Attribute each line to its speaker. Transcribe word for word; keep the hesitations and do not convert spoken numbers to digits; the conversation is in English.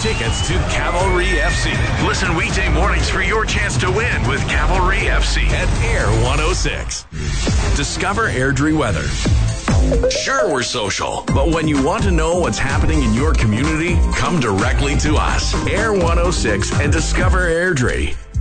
Speaker 1: tickets to Cavalry F C. Listen weekday mornings for your chance to win with Cavalry F C at Air one oh six. Discover Airdrie weather. Sure, we're social, but when you want to know what's happening in your community, come directly to us. Air one oh six and Discover Airdrie.